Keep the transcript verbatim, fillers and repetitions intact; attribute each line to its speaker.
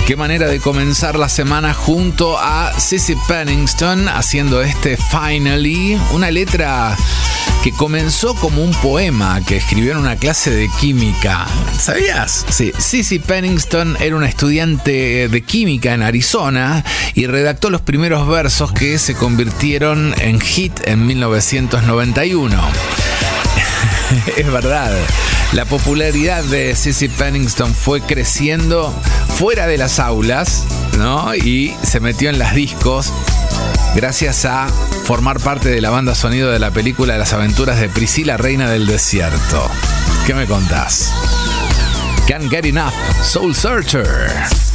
Speaker 1: Qué manera de comenzar la semana junto a Sissy Penningston haciendo este Finally, una letra que comenzó como un poema que escribió en una clase de química. ¿Sabías? Sí, Sissy Penningston era una estudiante de química en Arizona y redactó los primeros versos que se convirtieron en hit en mil novecientos noventa y uno. Es verdad, la popularidad de Sissy Penningston fue creciendo fuera de las aulas, ¿no? Y se metió en las discos gracias a formar parte de la banda sonido de la película Las aventuras de Priscila, Reina del Desierto. ¿Qué me contás? Can't Get Enough, Soul Searcher.